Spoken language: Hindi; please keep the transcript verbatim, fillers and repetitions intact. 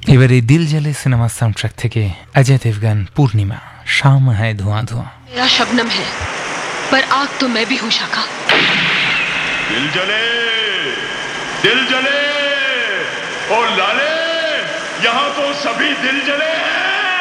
এবারে দিল জ্বলে সিনেমা সাউন্ডট্র্যাক থেকে অজয় দেবগন পূর্ণিমা शाम है धुआं धुआं। मेरा शबनम है पर आग तो मैं भी हूँ शाखा। दिल जले दिल जले ओ लाले यहाँ तो सभी दिल जले हैं।